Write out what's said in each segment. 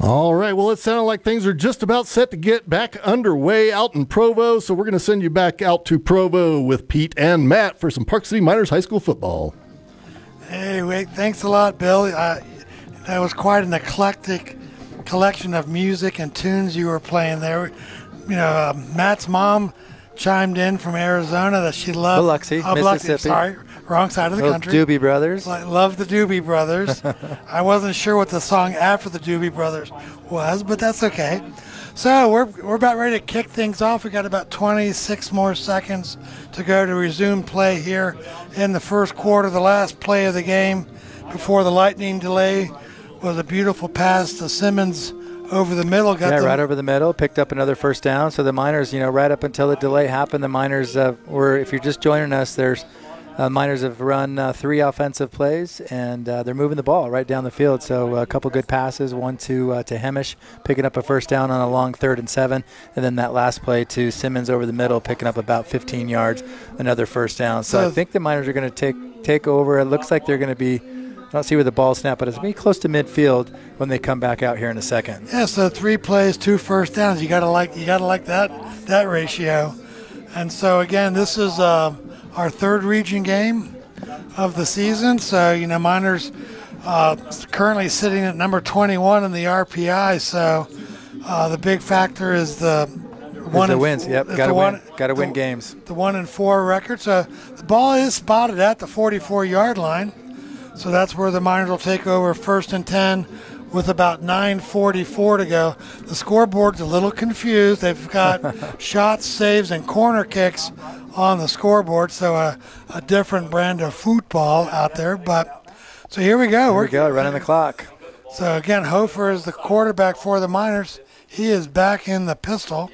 All right, well, it sounded like things are just about set to get back underway out in Provo, so we're going to send you back out to Provo with Pete and Matt for some Park City Miners High School football. Hey, wait, thanks a lot, Bill. That was quite an eclectic collection of music and tunes you were playing there. You know, Matt's mom chimed in from Arizona that she loved Biloxi, Mississippi. Sorry, wrong side of the country. Doobie Brothers. I love the Doobie Brothers. I wasn't sure what the song after the Doobie Brothers was, but that's okay. So we're about ready to kick things off. We got about 26 more seconds to go to resume play here in the first quarter. The last play of the game before the lightning delay was a beautiful pass to Simmons over the middle. Right over the middle. Picked up another first down. So the Miners, right up until the delay happened, the Miners were, if you're just joining us, Miners have run 3 offensive plays, and they're moving the ball right down the field. So a couple good passes, one to Hemish, picking up a first down on a long 3rd and 7, and then that last play to Simmons over the middle, picking up about 15 yards, another first down. So I think the Miners are going to take over. It looks like they're going to be, I don't see where the ball snapped, but it's going to be close to midfield when they come back out here in a second. Yeah, so 3 plays, 2 first downs. You gotta like that ratio. And so again, this is our 3rd region game of the season. So Miners currently sitting at number 21 in the RPI. So the big factor is the wins. Yep, got to win games. The 1-4 record. So the ball is spotted at the 44-yard line. So that's where the Miners will take over 1st and 10 with about 9:44 to go. The scoreboard's a little confused. They've got shots, saves, and corner kicks on the scoreboard, so a different brand of football out there. But so here we go. Here we go, running the clock. So again, Hofer is the quarterback for the Miners. He is back in the pistol.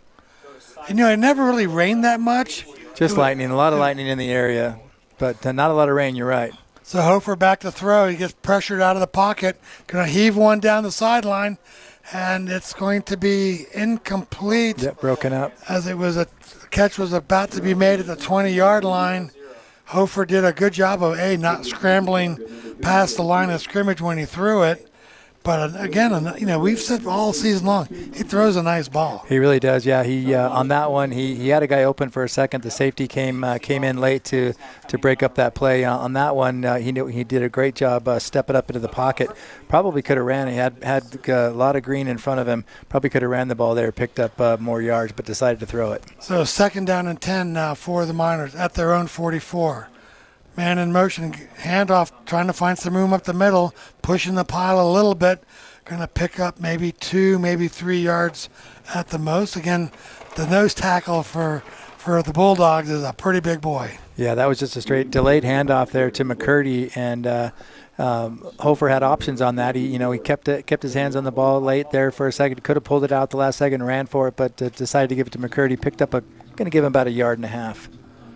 And, it never really rained that much. Just lightning, a lot of lightning in the area, but not a lot of rain, you're right. So Hofer back to throw. He gets pressured out of the pocket. Going to heave one down the sideline, and it's going to be incomplete. Yep, broken up. As the catch was about to be made at the 20-yard line. Hofer did a good job of, not scrambling past the line of scrimmage when he threw it. But again, we've said all season long, he throws a nice ball. He really does. Yeah, he on that one, he had a guy open for a second. The safety came in late to break up that play. On that one, he did a great job stepping up into the pocket. Probably could have ran. He had a lot of green in front of him. Probably could have ran the ball there, picked up more yards, but decided to throw it. So 2nd down and 10 now for the Miners at their own 44. Man in motion, handoff, trying to find some room up the middle, pushing the pile a little bit. Going to pick up maybe 2, maybe 3 yards at the most. Again, the nose tackle for the Bulldogs is a pretty big boy. Yeah, that was just a straight delayed handoff there to McCurdy, and Hofer had options on that. He kept his hands on the ball late there for a second. Could have pulled it out the last second, ran for it, but decided to give it to McCurdy. Picked up going to give him about 1.5 yards.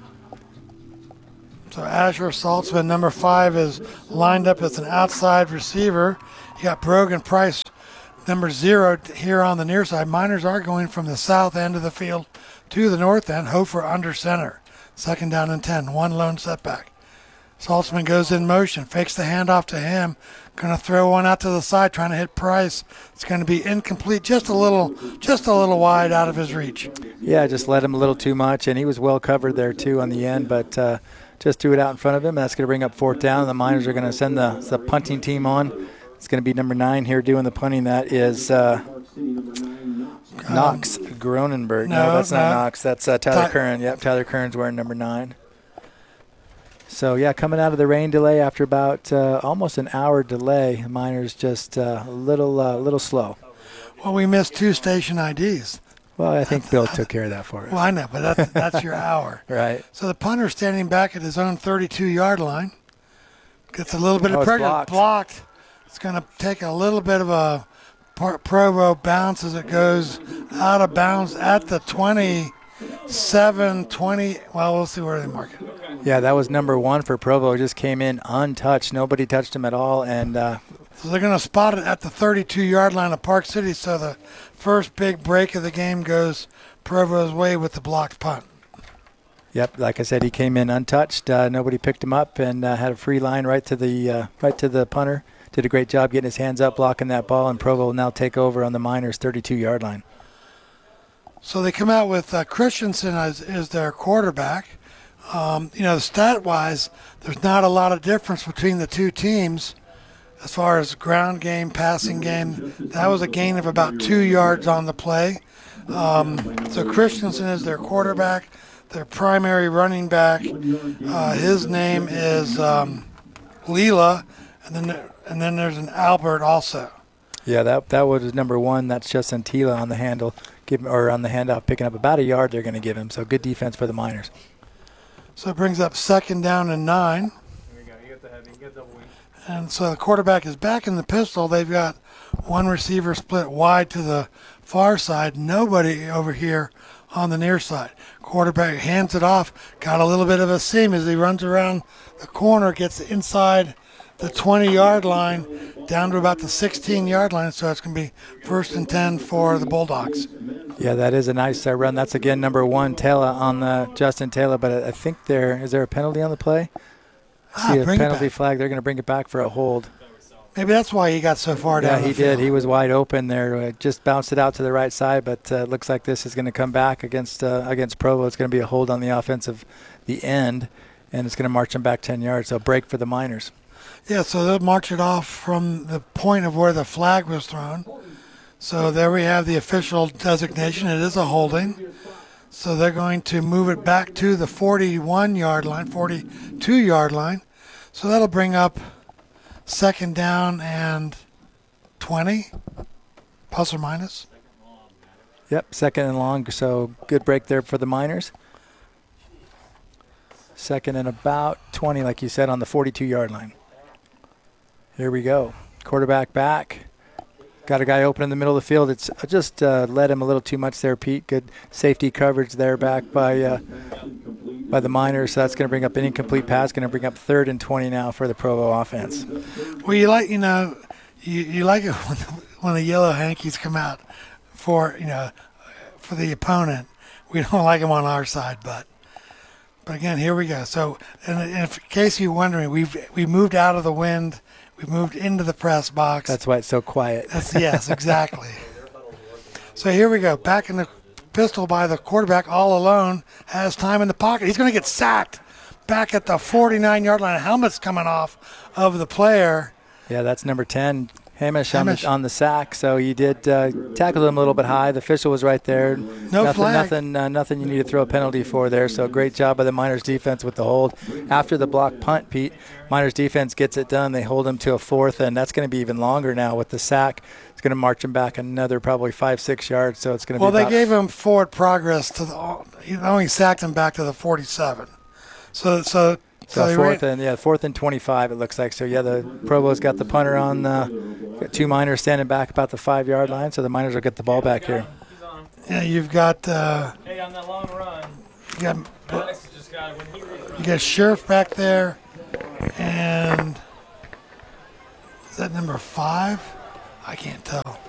So Asher Saltzman, number 5, is lined up as an outside receiver. You got Brogan Price, number 0, here on the near side. Miners are going from the south end of the field to the north end. Hofer under center. 2nd down and 10. One lone setback. Saltzman goes in motion, fakes the handoff to him. Going to throw one out to the side, trying to hit Price. It's going to be incomplete, just a little wide out of his reach. Yeah, just led him a little too much, and he was well covered there too on the end, but just threw it out in front of him. That's going to bring up 4th down. The Miners are going to send the punting team on. It's going to be number 9 here doing the punting. That is Knox Gronenberg. No, that's not Knox. That's Tyler Kern. Yep, Tyler Kern's wearing number 9. So, yeah, coming out of the rain delay after about almost an hour delay, Miners just a little slow. Well, we missed 2 station IDs. Well, I think Bill took care of that for us. Well, I know, but that's your hour. Right. So the punter standing back at his own 32-yard line. Gets a little bit of pressure. Blocked. It's going to take a little bit of a Provo bounce as it goes out of bounds at the 27, 20. Well, we'll see where they mark it. Yeah, that was number 1 for Provo. Just came in untouched. Nobody touched him at all. And so they're going to spot it at the 32-yard line of Park City. So the first big break of the game goes Provo's way with the blocked punt. Yep, like I said, he came in untouched. Nobody picked him up and had a free line right to the punter did a great job getting his hands up, blocking that ball, and Provo will now take over on the Miners' 32-yard line. So they come out with Christensen as their quarterback. Stat-wise, there's not a lot of difference between the two teams as far as ground game, passing game. That was a gain of about 2 yards on the play. So Christensen is their quarterback, their primary running back. His name is Leela, and then there's an Albert also. Yeah, that was number 1. That's Justin Tila on the handle, on the handoff, picking up about a yard they're going to give him. So good defense for the Miners. So it brings up 2nd down and 9. There you go. You get the heavy. You get double wing. And so the quarterback is back in the pistol. They've got one receiver split wide to the far side. Nobody over here on the near side. Quarterback hands it off. Got a little bit of a seam as he runs around the corner, gets inside the 20-yard line, down to about the 16-yard line. So it's going to be 1st and 10 for the Bulldogs. Yeah, that is a nice run. That's, again, number 1, Taylor on the Justin Taylor. But I think is there a penalty on the play? I see a penalty flag. They're going to bring it back for a hold. Maybe that's why he got so far down. Yeah, he did. He was wide open there. Just bounced it out to the right side, but looks like this is going to come back against Provo. It's going to be a hold on the end, and it's going to march them back 10 yards. So break for the Miners. Yeah, so they'll march it off from the point of where the flag was thrown. So there we have the official designation. It is a holding. So they're going to move it back to the 41-yard line, 42-yard line. So that'll bring up 2nd down and 20, plus or minus. Yep, 2nd and long. So good break there for the Miners. 2nd and about 20, like you said, on the 42-yard line. Here we go. Quarterback back. Got a guy open in the middle of the field. It's just led him a little too much there, Pete. Good safety coverage there back by the Miners. So that's going to bring up an incomplete pass. Going to bring up 3rd and 20 now for the Provo offense. Well, you like it when the yellow hankies come out for the opponent. We don't like them on our side, but again, here we go. So, and in case you're wondering, we moved out of the wind. We moved into the press box. That's why it's so quiet. Yes, exactly. So here we go. Back in the pistol by the quarterback all alone. Has time in the pocket. He's going to get sacked back at the 49-yard line. Helmet's coming off of the player. Yeah, that's number 10, Hamish. On the sack. So you did tackle him a little bit high. The official was right there. No flag. Nothing you need to throw a penalty for there. So great job by the Miners defense with the hold. After the block punt, Pete, Miners defense gets it done. They hold him to a 4th, and that's going to be even longer now with the sack. It's going to march him back another probably 5-6 yards. So it's going to be. Well, they gave him forward progress he only sacked him back to the 47. So 4th and 25 it looks like. So yeah, the Provo's got the punter on. Got 2 Miners standing back about the 5-yard line. So the Miners will get the ball back here. Yeah, you've got. Hey, on that long run. You got Sheriff back there, and is that number 5? I can't tell.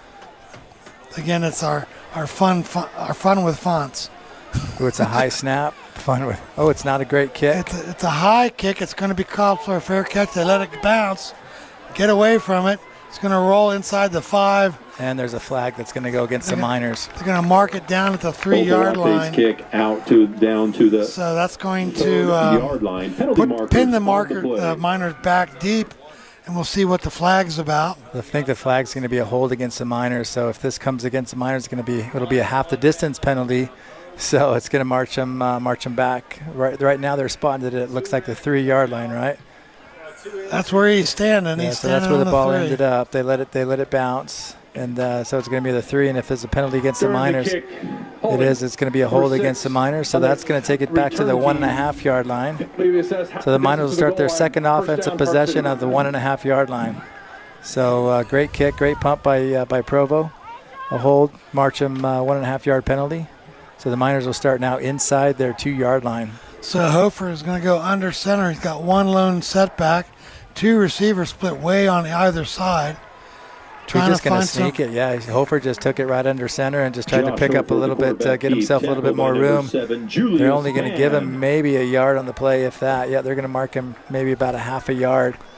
Again, it's our fun with fonts. Ooh, it's a high snap. Fun with. Oh, it's not a great kick. It's a high kick. It's going to be called for a fair catch. They let it bounce, get away from it. It's going to roll inside the 5. And there's a flag that's going to go against the Miners. They're going to mark it down at the 3-yard line. Kick out down to the. So that's going to yard line. Pin the Miners back deep, and we'll see what the flag's about. I think the flag's going to be a hold against the Miners. So if this comes against the Miners, it'll be a half the distance penalty. So it's going to march them back. Right now they're spotted. It looks like the 3-yard line, right? That's where he's standing. Yeah, He's so standing that's where the ball 3. ended up. They let it bounce, and so it's going to be the 3. And if there's a penalty against the Miners, it's going to be a hold against the Miners. So that's going to take it back to the 1.5-yard line. So the Miners will start their second offensive possession of the 1.5-yard line. So great kick, great pump by Provo. A hold, march them 1.5-yard penalty. So the Miners will start now inside their 2-yard line. So Hofer is going to go under center. He's got one lone setback. 2 receivers split way on either side. He's just going to sneak it. Yeah, Hofer just took it right under center and just tried to pick up a little bit, get himself a little bit more room. They're only going to give him maybe a yard on the play, if that. Yeah, they're going to mark him maybe about a half a yard.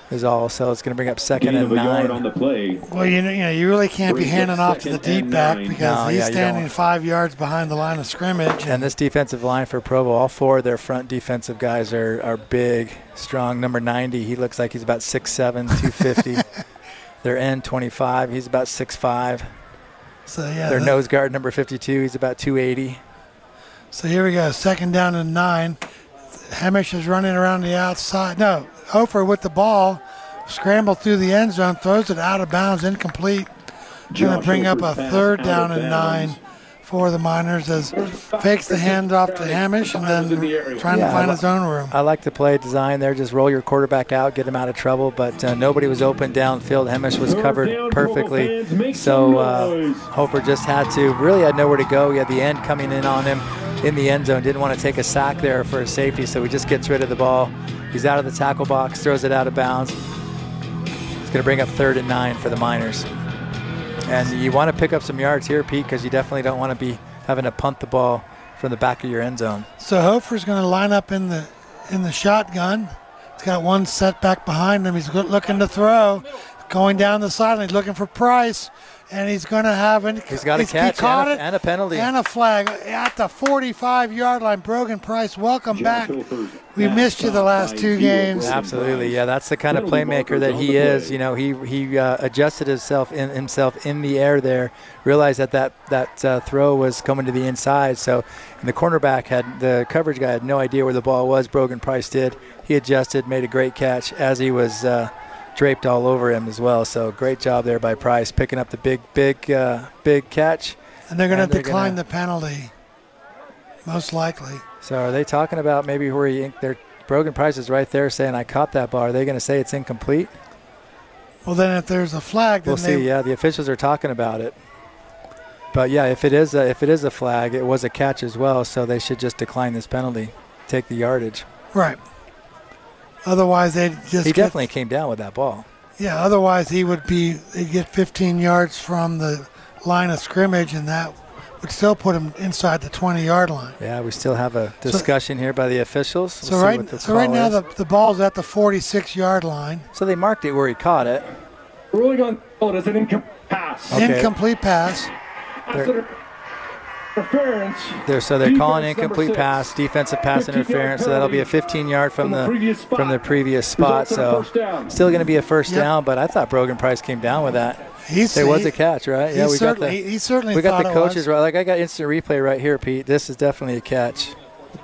is all. So it's going to bring up second Gain and of a yard on 9. the play. Well, you really can't be Brings up handing off to the second deep and back 9. because No, he's yeah, you standing don't. 5 yards behind the line of scrimmage. And this defensive line for Provo, all 4 of their front defensive guys are big, strong. Number 90, he looks like he's about 6'7", 250. Their end 25, he's about 6'5". So yeah, Their nose guard number 52, he's about 280. So here we go, second down and 9. Hemish is running around the outside. No, Hofer with the ball, scrambled through the end zone, throws it out of bounds, incomplete. Going to bring up a third down and 9 for the Miners as fakes the handoff to Hamish and then trying to find his own room. I like the play design there. Just roll your quarterback out, get him out of trouble. But nobody was open downfield. Hemish was covered perfectly. So Hofer just really had nowhere to go. He had the end coming in on him in the end zone. Didn't want to take a sack there for a safety, so he just gets rid of the ball. He's out of the tackle box, throws it out of bounds. It's going to bring up third and 9 for the Miners. And you want to pick up some yards here, Pete, because you definitely don't want to be having to punt the ball from the back of your end zone. So Hofer's going to line up in the shotgun. He's got one setback behind him. He's looking to throw. Going down the sideline, he's looking for Price, and he's going to have He's got a catch and a penalty. And a flag at the 45-yard line. Brogan Price, welcome back. We missed you the last 2 games. Absolutely, yeah. That's the kind of playmaker that he is. You know, he adjusted himself in the air there. Realized that throw was coming to the inside. So, and the cornerback the coverage guy had no idea where the ball was. Brogan Price did. He adjusted, made a great catch as he was draped all over him as well. So great job there by Price, picking up the big catch. And they're going to decline the penalty, most likely. So are they talking about maybe where Brogan Price is right there saying, I caught that ball. Are they going to say it's incomplete? Well, then if there's a flag, then we'll see. Yeah, the officials are talking about it. But yeah, if it is a flag, it was a catch as well. So they should just decline this penalty, take the yardage. Right. Otherwise, he definitely came down with that ball. Yeah, otherwise he'd get 15 yards from the line of scrimmage, and that would still put him inside the 20-yard line. Yeah, we still have a discussion here by the officials. So right now the ball's at the 46-yard line. So they marked it where he caught it. Ruling on field is an incomplete pass. Okay. Incomplete pass. Interference. They're calling incomplete pass, defensive pass interference. So that'll be a 15-yard from the previous spot. So still going to be a first down. But I thought Brogan Price came down with that. It was a catch, right? Yeah, we got the coaches right. Like I got instant replay right here, Pete. This is definitely a catch.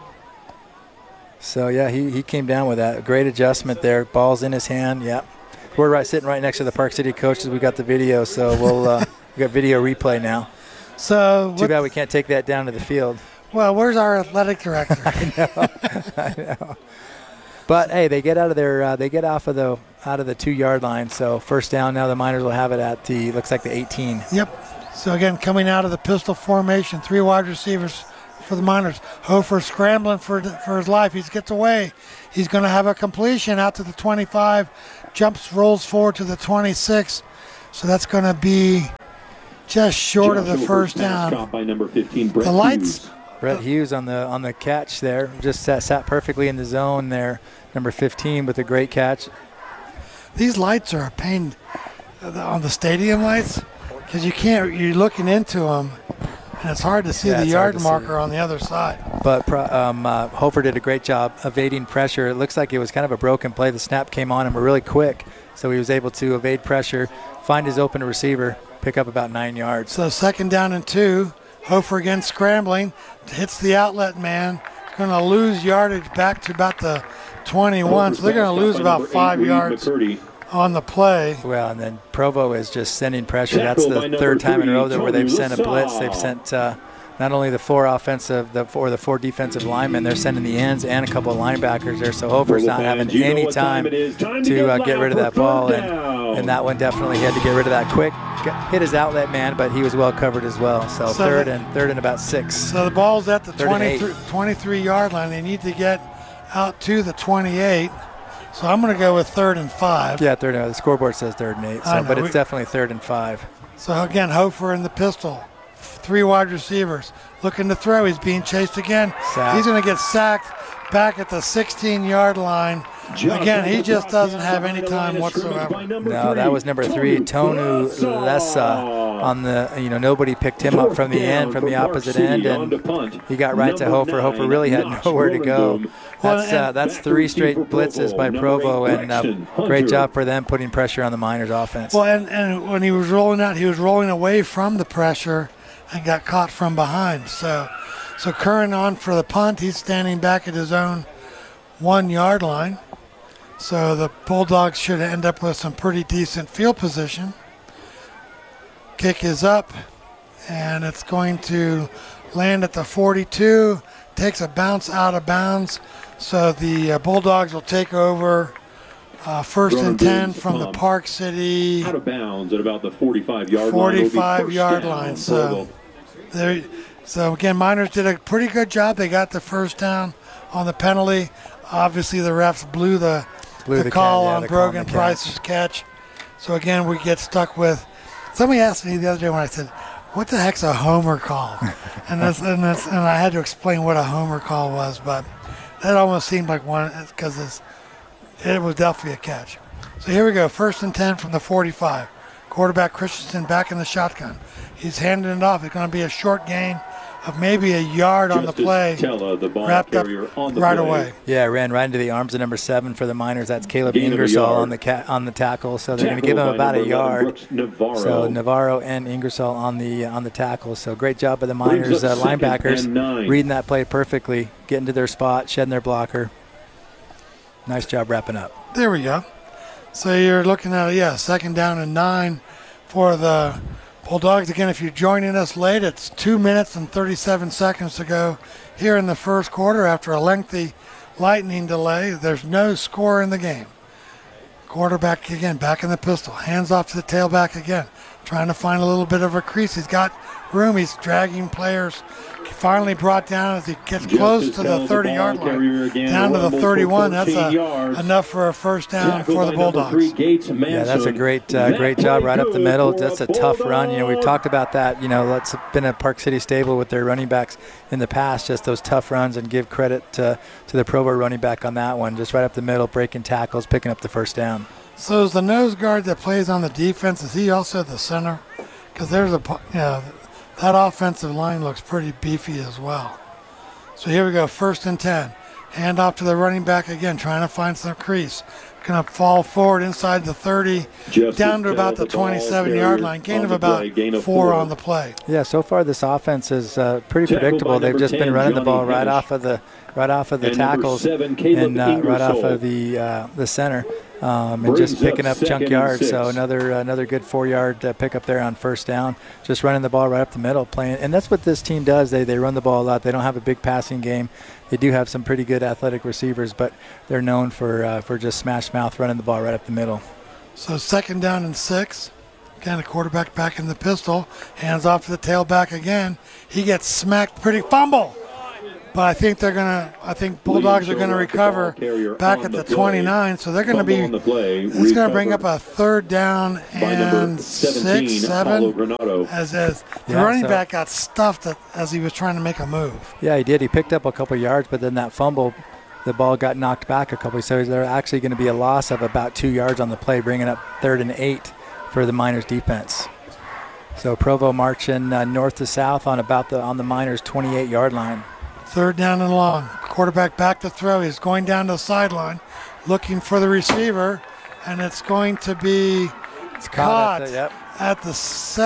So yeah, he came down with that. Great adjustment there. Ball's in his hand. Yeah, we're sitting right next to the Park City coaches. We got the video, so we got video replay now. So too bad we can't take that down to the field. Well, where's our athletic director? I know. But hey, they get out of the 2-yard line. So first down now. The Miners will have it at looks like the 18. Yep. So again, coming out of the pistol formation, 3 wide receivers for the Miners. Hofer scrambling for his life. He gets away. He's going to have a completion out to the 25. Rolls forward to the 26. So that's going to be just short of the first down. By number 15, the lights. Brett Hughes on the catch there, just sat perfectly in the zone there. Number 15 with a great catch. These lights are a pain on the stadium lights because you're looking into them, and it's hard to see the yard marker on the other side. But Hofer did a great job evading pressure. It looks like it was kind of a broken play. The snap came on him really quick, so he was able to evade pressure, find his open receiver, pick up about 9 yards. So second down and 2. Hofer again scrambling, hits the outlet man. Going to lose yardage back to about the 21. So they're going to lose about 5 yards on the play. Well, and then Provo is just sending pressure. That's the third time in a row where they've sent a blitz. They've sent not only the 4 defensive linemen, they're sending the ends and a couple of linebackers there. So Hofer's not having any time to get rid of that ball. And that one definitely he had to get rid of that quick. Hit his outlet man, but he was well covered as well. So third and about 6. So the ball's at the 23-yard line. They need to get out to the 28. So I'm going to go with 3rd and 5. Yeah, third. The scoreboard says 3rd and 8. So, but it's definitely 3rd and 5. So again, Hofer in the pistol. 3 wide receivers looking to throw. He's being chased again. Sacked. He's going to get sacked back at the 16-yard line Again, he just doesn't have any time whatsoever. No, that was number 3, Tonu Lessa. On the, nobody picked him up from the end, from the opposite end, and he got right to Hofer. Hofer really had nowhere to go. That's 3 straight blitzes by Provo, and great job for them putting pressure on the Miners offense. Well, and when he was rolling out, he was rolling away from the pressure and got caught from behind. So Curran on for the punt. He's standing back at his own 1-yard line. So the Bulldogs should end up with some pretty decent field position. Kick is up, and it's going to land at the 42. Takes a bounce out of bounds. So the Bulldogs will take over first and 10 from the Park City. Out of bounds at about the 45-yard line. 45-yard line. So again, Miners did a pretty good job. They got the first down on the penalty. Obviously, the refs blew the call on Brogan Price's catch. So again, we get stuck with. Somebody asked me the other day when I said, "What the heck's a homer call?" and I had to explain what a homer call was, but that almost seemed like one because it was definitely a catch. So here we go, first and 10 from the 45. Quarterback Christensen back in the shotgun. He's handing it off. It's going to be a short gain of maybe a yard on the play, wrapped up right away. Yeah, ran right into the arms of number 7 for the Miners. That's Caleb Ingersoll on the tackle. So they're going to give him about a yard. So Navarro and Ingersoll on the tackle. So great job by the Miners linebackers reading that play perfectly, getting to their spot, shedding their blocker. Nice job wrapping up. There we go. So you're looking at, second down and 9 for the Bulldogs. Again, if you're joining us late, it's 2 minutes and 37 seconds to go here in the first quarter after a lengthy lightning delay. There's no score in the game. Quarterback again, back in the pistol. Hands off to the tailback again. Trying to find a little bit of a crease. He's got room. He's dragging players. Finally brought down as he gets close to the 30-yard line. Down to the 31. That's enough for a first down for the Bulldogs. Yeah, that's a great job right up the middle. That's a tough run. We've talked about that. That's been a Park City stable with their running backs in the past, just those tough runs, and give credit to the Provo running back on that one. Just right up the middle, breaking tackles, picking up the first down. So is the nose guard that plays on the defense, is he also the center? Because there's that offensive line looks pretty beefy as well. So here we go, first and 10. Hand off to the running back again, trying to find some crease. Going to fall forward inside the 30, down to about the 27-yard line. Gain of about 4 on the play. Yeah, so far this offense is pretty predictable. They've just been running the ball right off of the tackles and right off of the center. And just picking up chunk yards. So another good 4-yard pickup there on first down. Just running the ball right up the middle, playing. And that's what this team does. They run the ball a lot. They don't have a big passing game. They do have some pretty good athletic receivers, but they're known for just smash mouth running the ball right up the middle. So second down and 6. Again, the quarterback back in the pistol. Hands off to the tailback again. He gets smacked pretty fumble. But I think Bulldogs are going to recover back at the 29, so they're going to be, it's going to bring up a third down and 6, 7, as the running back got stuffed as he was trying to make a move. Yeah, he did. He picked up a couple yards, but then that fumble, the ball got knocked back a couple. So there's actually going to be a loss of about 2 yards on the play, bringing up 3rd and 8 for the Miners defense. So Provo marching north to south on the Miners 28-yard line. Third down and long. Quarterback back to throw. He's going down to the sideline, looking for the receiver, and it's going to be caught at the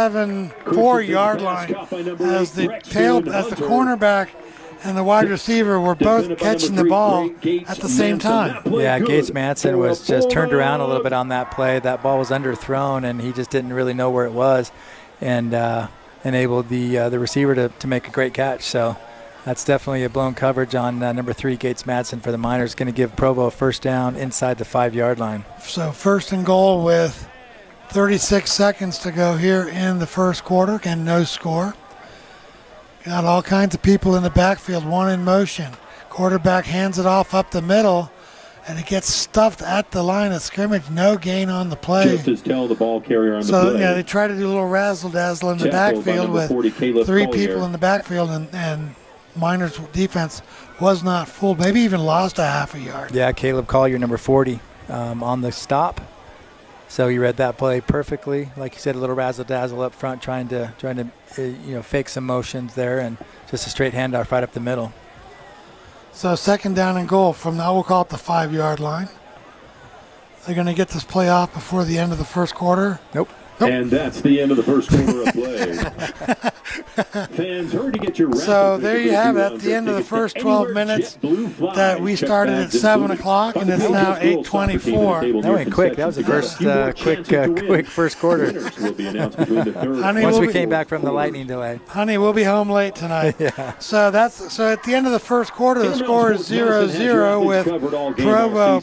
4-yard line as the cornerback and the wide receiver were both catching the ball at the same time. Yeah, Gates Manson was just turned around a little bit on that play. That ball was underthrown, and he just didn't really know where it was, and enabled the receiver to make a great catch. So that's definitely a blown coverage on number 3, Gates Madsen for the Miners. Going to give Provo a first down inside the 5-yard line. So first and goal with 36 seconds to go here in the first quarter. Again, no score. Got all kinds of people in the backfield, one in motion. Quarterback hands it off up the middle, and it gets stuffed at the line of scrimmage. No gain on the play. Just as tell the ball carrier on the play. So yeah, they try to do a little razzle-dazzle in the backfield with 3 people in the backfield, and Miners defense was not fooled, maybe even lost a half a yard. Yeah, Caleb Collier, number 40, on the stop. So he read that play perfectly. Like you said, a little razzle-dazzle up front, trying to fake some motions there, and just a straight handoff right up the middle. So second down and goal from, we'll call it the 5-yard line. They're going to get this play off before the end of the first quarter. Nope. And that's the end of the first quarter of play. Fans, hurry to get your So there you have it, at the end of the first 12 minutes that we started at 7 o'clock, and it's now 8:24. That went quick. That was the first quick first quarter. Once we came back from the lightning delay. Honey, we'll be home late tonight. Yeah. So at the end of the first quarter, the score is 0-0 with Provo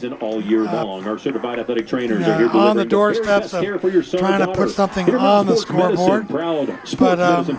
on the doorsteps of trying to put something on the scoreboard. But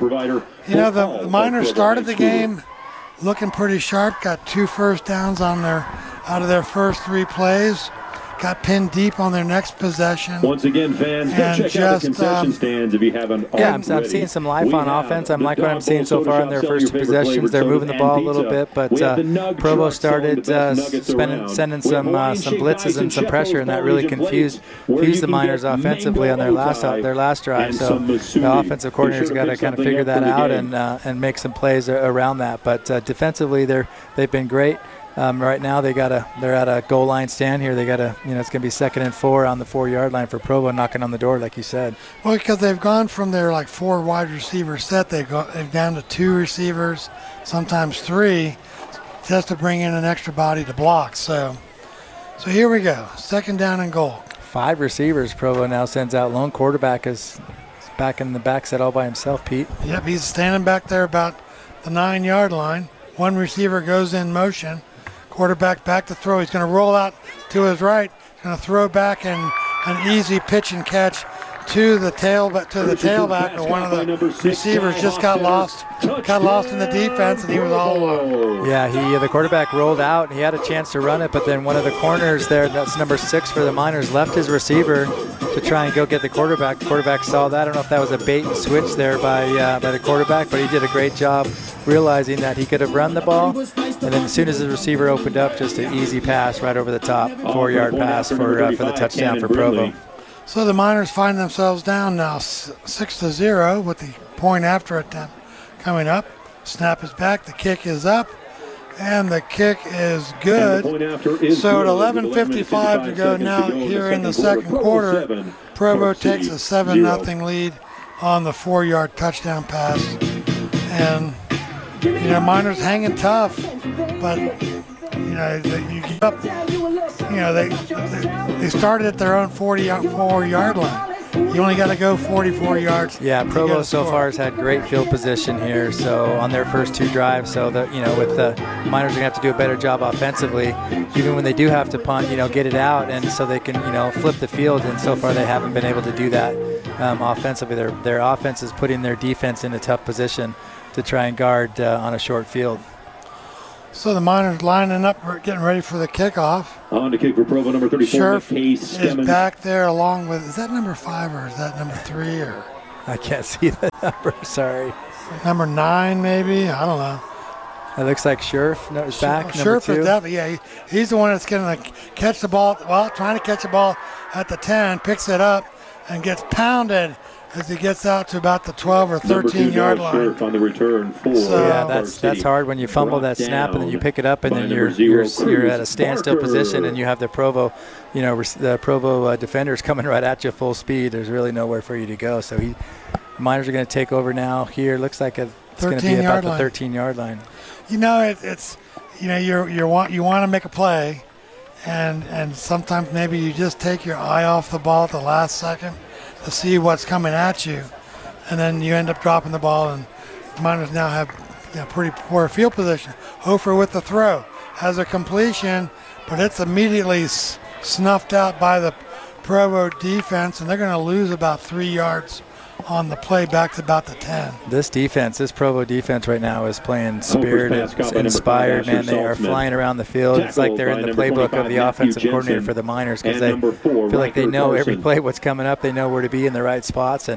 the Miners started the game looking pretty sharp. Got 2 first downs out of their first 3 plays. Got pinned deep on their next possession. Once again, fans, go check out the concession stands if you haven't already. Yeah, I'm seeing some life on offense. I'm like what I'm seeing so far in their first 2 possessions. They're moving the ball a little bit, but Provo started sending some blitzes and some pressure, and that really confused the Miners offensively on their last drive. So the offensive coordinator's got to kind of figure that out and make some plays around that. But defensively, they've been great. Right now they're at a goal line stand here. They got to, it's going to be 2nd and 4 on the 4-yard line for Provo, knocking on the door, like you said. Well, because they've gone from their 4 wide receiver set, they've down to 2 receivers, sometimes 3, just to bring in an extra body to block. So here we go, 2nd down and goal. 5 receivers. Provo now sends out. Lone quarterback is back in the back set all by himself, Pete. Yep, he's standing back there about the 9-yard line. 1 receiver goes in motion. Quarterback back to throw. He's going to roll out to his right. He's going to throw back and an easy pitch and catch to the tailback, or one of the receivers just got lost in the defense, and he was all alone. Yeah, the quarterback rolled out. He had a chance to run it, but then one of the corners there, that's number 6 for the Miners, left his receiver to try and go get the quarterback. The quarterback saw that. I don't know if that was a bait and switch there by the quarterback, but he did a great job realizing that he could have run the ball. And then as soon as the receiver opened up, just an easy pass right over the top, 4-yard pass for the touchdown for Provo. So the Miners find themselves down now 6-0 with the point after attempt coming up. Snap is back, the kick is up, and the kick is good. So at 11:55 to go now here in the second quarter, Provo takes a 7-0 lead on the 4-yard touchdown pass. And Miners hanging tough, but you give up. They started at their own 44-yard line. You only got to go 44 yards. Yeah, Provo so far has had great field position here. So on their first 2 drives, so that with the Miners are gonna have to do a better job offensively, even when they do have to punt. Get it out, and so they can flip the field. And so far they haven't been able to do that offensively. Their offense is putting their defense in a tough position to try and guard on a short field. So the Miners lining up, getting ready for the kickoff. On to kick for Provo, number 34, Scherf is back there along with, is that number 5 or is that number 3? Or I can't see the number, sorry. Number 9 maybe, I don't know. It looks like Scherf is back, Scherf number 2. Is definitely, he's the one that's going to catch the ball, trying to catch the ball at the 10, picks it up and gets pounded as he gets out to about the 12 or 13-yard line. On the return for that's hard when you fumble that snap and then you pick it up and then you're at a standstill position and you have the Provo, the Provo defenders coming right at you full speed. There's really nowhere for you to go. So Miners are going to take over now. Here looks like it's going to be about the 13-yard line. It's you want to make a play, and sometimes maybe you just take your eye off the ball at the last second to see what's coming at you, and then you end up dropping the ball, and Miners now have pretty poor field position. Hofer with the throw, has a completion, but it's immediately snuffed out by the Provo defense, and they're going to lose about 3 yards on the play back to about the 10. This Provo defense right now is playing spirited, inspired, man. They are flying around the field. It's like they're in the playbook of the offensive coordinator for the Miners because they feel like they know every play what's coming up. They know where to be in the right spots, and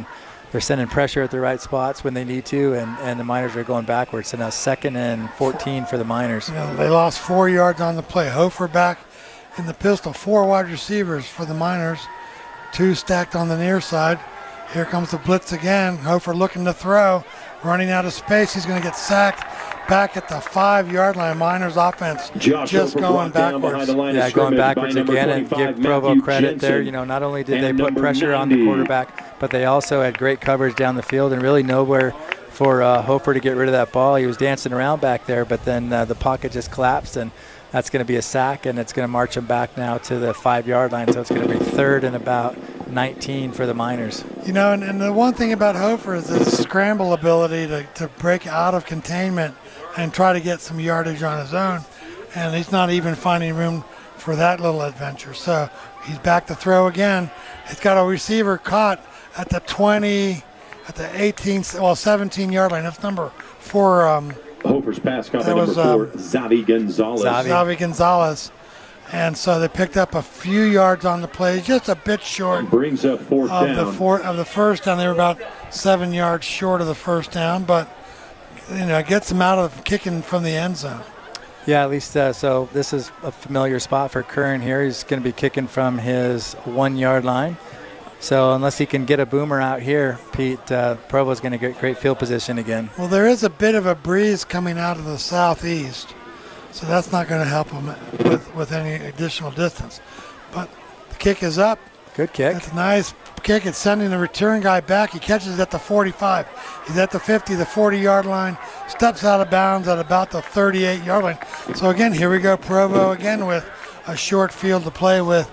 they're sending pressure at the right spots when they need to, and the Miners are going backwards. So now 2nd and 14 for the Miners. You know, they lost 4 yards on the play. Hofer back in the pistol. 4 wide receivers for the Miners. 2 stacked on the near side. Here comes the blitz again. Hofer looking to throw. Running out of space. He's going to get sacked back at the 5-yard line. Miners offense just going backwards. Yeah, going backwards again, and give Provo credit there. You know, not only did they put pressure on the quarterback, but they also had great coverage down the field and really nowhere for Hofer to get rid of that ball. He was dancing around back there, but then the pocket just collapsed, and that's going to be a sack, and it's going to march him back now to the 5-yard line. So it's going to be 3rd and about 19 for the Miners. You know, and the one thing about Hofer is his scramble ability to break out of containment and try to get some yardage on his own. And he's not even finding room for that little adventure. So he's back to throw again. He's got a receiver caught at the 20, at the 18, well, 17-yard line. That's number 4. Hofer's pass caught by number 4, Xavi Gonzalez. Xavi Gonzalez. And so they picked up a few yards on the play, just a bit short. Brings up 4th down. Of the first down. They were about 7 yards short of the first down, but you know, it gets them out of kicking from the end zone. Yeah, at least so this is a familiar spot for Curran here. He's going to be kicking from his 1-yard line. So unless he can get a boomer out here, Pete, Provo's going to get great field position again. Well, there is a bit of a breeze coming out of the southeast, so that's not going to help him with any additional distance. But the kick is up. Good kick. That's a nice kick. It's sending the return guy back. He catches it at the 45. He's at the 50, the 40-yard line, steps out of bounds at about the 38-yard line. So again, here we go, Provo again with a short field to play with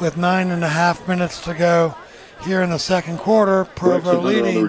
9.5 minutes to go here in the second quarter. Provo leading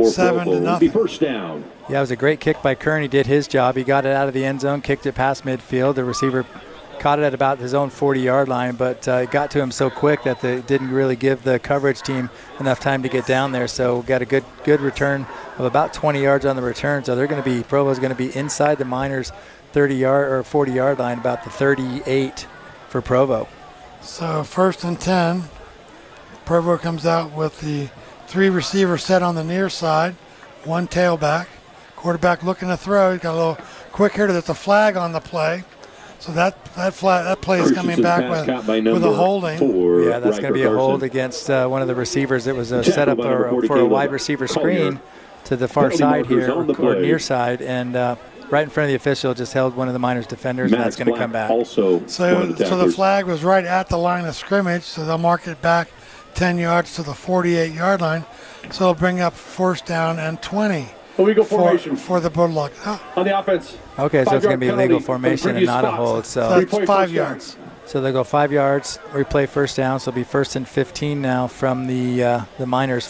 7-0. First down. Yeah, it was a great kick by Kern. He did his job. He got it out of the end zone, kicked it past midfield. The receiver caught it at about his own 40-yard line, but it got to him so quick that they didn't really give the coverage team enough time to get down there. So got a good return of about 20 yards on the return. So they're going to be, Provo's going to be inside the Miners' 30-yard or 40-yard line, about the 38 for Provo. So 1st and 10. Provo comes out with the 3 receivers set on the near side, 1 tailback. Quarterback looking to throw. He's got a little quick here. There's a flag on the play. So that play is coming back with a holding. Yeah, that's going to be a hold against one of the receivers. It was a setup for a wide receiver screen to the far side here, or near side, and right in front of the official just held one of the Miners defenders, and that's going to come back. So the flag was right at the line of scrimmage, so they'll mark it back 10 yards to the 48-yard line. So it'll bring up 1st down and 20. Illegal formation for the Bulldogs. on the offense. Okay, so it's going to be legal formation and not a hold. So that's 5 yards. So they'll go 5 yards, replay first down. So it'll be 1st and 15 now from the Miners'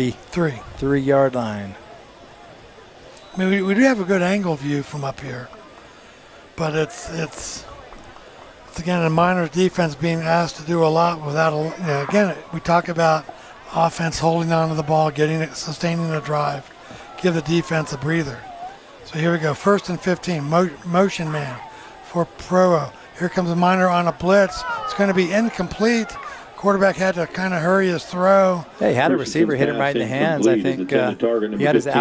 43-yard line. I mean, we do have a good angle view from up here, but it's again the Miners' defense being asked to do a lot without again, we talk about offense holding on to the ball, sustaining the drive. Give the defense a breather. So here we go. 1st and 15. Motion man for Provo. Here comes a Miner on a blitz. It's going to be incomplete. Quarterback had to kind of hurry his throw. Yeah, he had a receiver hit him right in the hands. I think he had his